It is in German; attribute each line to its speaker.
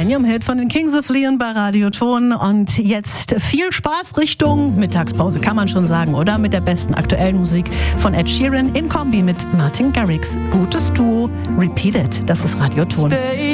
Speaker 1: Premium-Hit von den Kings of Leon bei Radioton. Und jetzt viel Spaß Richtung Mittagspause, kann man schon sagen, oder? Mit der besten aktuellen Musik von Ed Sheeran in Kombi mit Martin Garrix. Gutes Duo, Repeat It. Das ist Radioton.